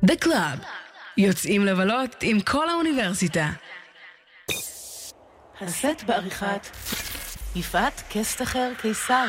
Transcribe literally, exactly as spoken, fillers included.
The Club. יוצאים לבלות עם כל האוניברסיטה. הסט בעריכת יפעת קסטחר קיסר.